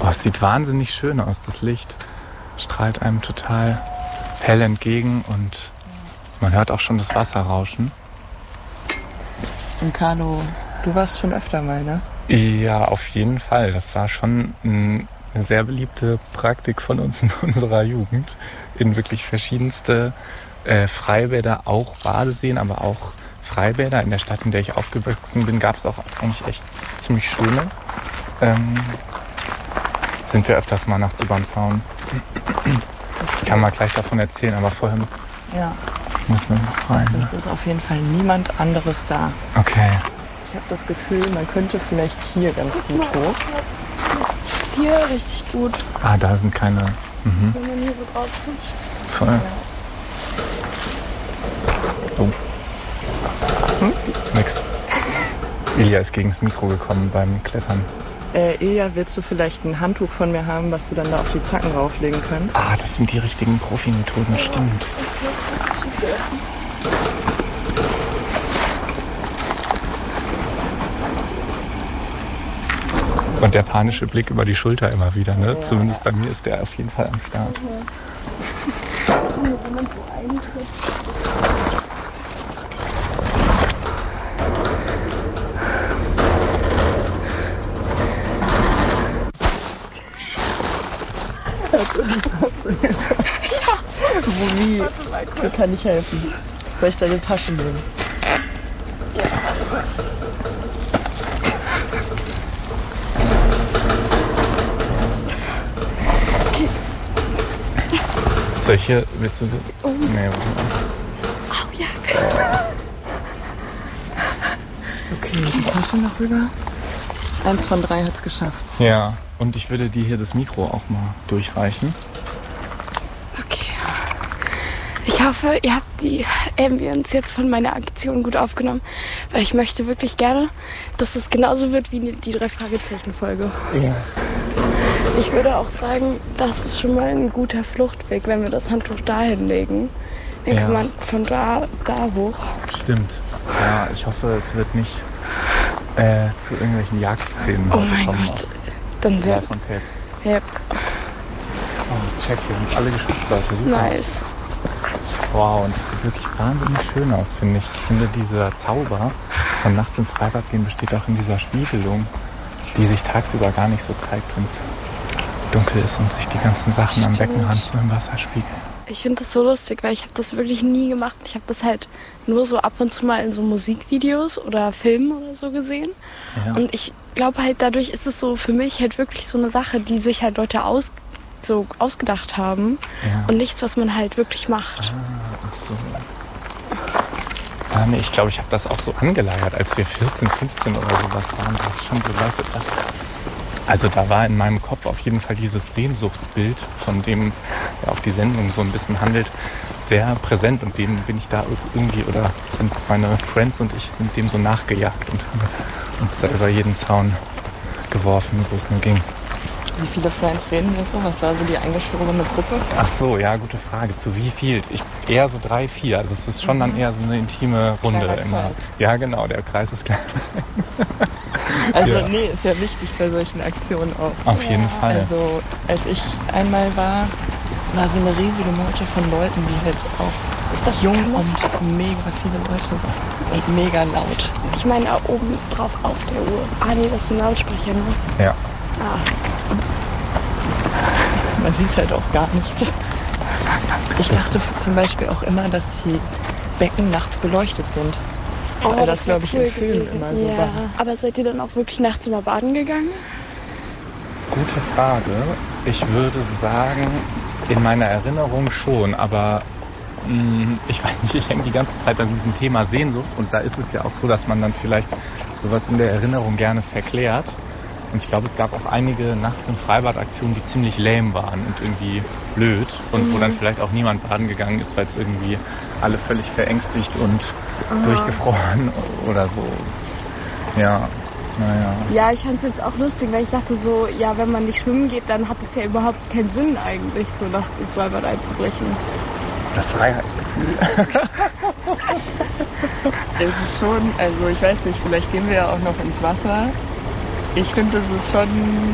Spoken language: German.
Boah, es sieht wahnsinnig schön aus, das Licht. Strahlt einem total hell entgegen und man hört auch schon das Wasser rauschen. Im Kanu, du warst schon öfter mal, ne? Ja, auf jeden Fall. Das war schon eine sehr beliebte Praktik von uns in unserer Jugend. In wirklich verschiedenste Freibäder, auch Badeseen, aber auch Freibäder. In der Stadt, in der ich aufgewachsen bin, gab es auch eigentlich echt ziemlich schöne. Sind wir öfters mal nachts über den Zaun. Ich kann mal gleich davon erzählen, aber vorher müssen wir noch rein. Sonst ist auf jeden Fall niemand anderes da. Okay. Ich habe das Gefühl, man könnte vielleicht hier ganz gut hoch. Hier richtig gut. Ah, da sind keine... Wenn man hier so drauf rutscht. Voll. Oh. Nix. Ilja ist gegen das Mikro gekommen beim Klettern. Ilja, willst du vielleicht ein Handtuch von mir haben, was du dann da auf die Zacken rauflegen kannst? Ah, das sind die richtigen Profi-Methoden, stimmt. Und der panische Blick über die Schulter immer wieder, ne? Ja. Zumindest bei mir ist der auf jeden Fall am Start. Wenn man so eintritt. Ja. Wie kann ich helfen? Soll ich deine Tasche nehmen? Ja. Okay. Soll ich hier, willst du so? Oh. Nee, warte mal. Oh ja. Okay, die Tasche noch rüber. 1 von 3 hat's geschafft. Ja, und ich würde dir hier das Mikro auch mal durchreichen. Okay. Ich hoffe, ihr habt die Ambience jetzt von meiner Aktion gut aufgenommen, weil ich möchte wirklich gerne, dass es genauso wird wie die 3-Fragezeichen-Folge. Ja. Ich würde auch sagen, das ist schon mal ein guter Fluchtweg, wenn wir das Handtuch da hinlegen. Dann kann man von da hoch. Stimmt. Ja, ich hoffe, es wird nicht zu irgendwelchen Jagdszenen Oh mein kommen. Gott. Dann wäre... Von Tape. Ja. Oh, check, wir sind alle geschafft, Leute. Super. Nice. Wow, und das sieht wirklich wahnsinnig schön aus, finde ich. Ich finde, dieser Zauber von nachts im Freibad gehen besteht auch in dieser Spiegelung, die sich tagsüber gar nicht so zeigt, wenn es dunkel ist und sich die ganzen Sachen am Beckenrand so im Wasser spiegeln. Ich finde das so lustig, weil ich habe das wirklich nie gemacht. Ich habe das halt nur so ab und zu mal in so Musikvideos oder Filmen oder so gesehen. Ja. Und ich glaube halt, dadurch ist es so für mich halt wirklich so eine Sache, die sich halt Leute ausgedacht haben. Ja. Und nichts, was man halt wirklich macht. Ach so. Ja, nee, ich glaube, ich habe das auch so angeleiert, als wir 14, 15 oder sowas waren. Da schon so Leute, also da war in meinem Kopf auf jeden Fall dieses Sehnsuchtsbild, von dem ja auch die Sendung so ein bisschen handelt, sehr präsent. Und dem bin ich da irgendwie, oder sind meine Friends und ich sind dem so nachgejagt und haben uns da über jeden Zaun geworfen, wo es nur ging. Wie viele Friends reden wir so? Was war so die eingeschworene Gruppe? Ach so, ja, gute Frage. Zu wie viel? Eher so 3, 4. Also es ist schon dann eher so eine intime Runde immer. Ja, genau, der Kreis ist klein. Also nee, ist ja wichtig bei solchen Aktionen auch. Auf jeden Fall. Also als ich einmal war so eine riesige Meute von Leuten, die halt auch jung und mega viele Leute und mega laut. Ich meine da oben drauf auf der Uhr. Ah nee, das ist ein Lautsprecher, ne? Ja. Ah. Man sieht halt auch gar nichts. Ich dachte zum Beispiel auch immer, dass die Becken nachts beleuchtet sind. Oh, weil das glaube ich in Filmen immer so war. Aber seid ihr dann auch wirklich nachts immer baden gegangen? Gute Frage. Ich würde sagen, in meiner Erinnerung schon, aber ich weiß nicht, ich hänge die ganze Zeit an diesem Thema Sehnsucht und da ist es ja auch so, dass man dann vielleicht sowas in der Erinnerung gerne verklärt. Und ich glaube, es gab auch einige Nachts im Freibad-Aktionen, die ziemlich lame waren und irgendwie blöd und wo dann vielleicht auch niemand baden gegangen ist, weil es irgendwie alle völlig verängstigt und durchgefroren oder so. Ja, naja. Ja, ich fand es jetzt auch lustig, weil ich dachte so, ja, wenn man nicht schwimmen geht, dann hat es ja überhaupt keinen Sinn eigentlich, so nachts ins Freibad einzubrechen. Das Freiheitsgefühl. Es ist schon, also ich weiß nicht, vielleicht gehen wir ja auch noch ins Wasser. Ich finde, es ist schon